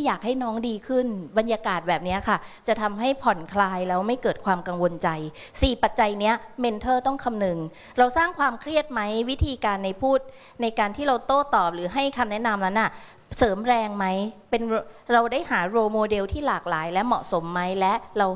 อยากให้น้องดีขึ้นบรรยากาศแบบนี้ค่ะจะทำให้ผ่อนคลายแล้วไม่เกิดความกังวลใจ4ปัจจัยนี้เมนเทอร์ต้องคำนึงเราสร้างความเครียดไหมวิธีการในการที่เราโต้ตอบหรือให้คำแนะนำนั้นน่ะเสริมแรงไหมเป็นเราได้หาโรโมเดลที่หลากหลายและเหมาะสมไหมและเรา